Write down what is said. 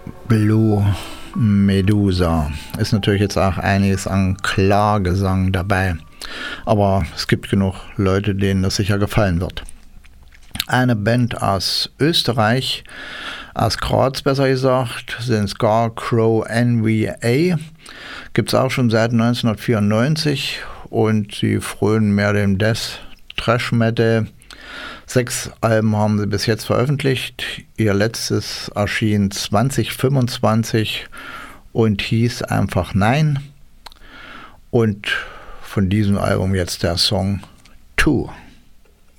Blue Medusa. Ist natürlich jetzt auch einiges an Klagesang dabei. Aber es gibt genug Leute, denen das sicher gefallen wird. Eine Band aus Österreich, aus Graz besser gesagt, sind Scarecrow NVA. Gibt es auch schon seit 1994 und sie frönen mehr dem Death Thrash Metal. 6 Alben haben sie bis jetzt veröffentlicht. Ihr letztes erschien 2025 und hieß einfach Nein. Und von diesem Album jetzt der Song 2.